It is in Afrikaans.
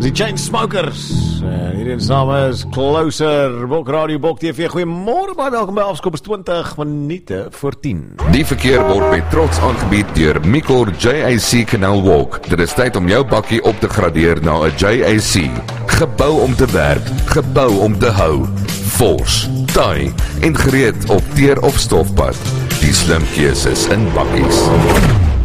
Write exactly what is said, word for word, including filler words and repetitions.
Die Chainsmokers. En hierdie saam is Closer. Bok Radio, Bok T V. Goeiemôre, baie welkom by Afskop twintig minute voor tien. Die verkeer word met trots aangebied deur Mikor J A C Canal Walk. Dit is tyd om jou bakkie op te gradeer na 'n J A C. Gebou om te werk, gebou om te hou. Vors, taai en gereed op teer of stofpad. Die slim keuses in bakkies.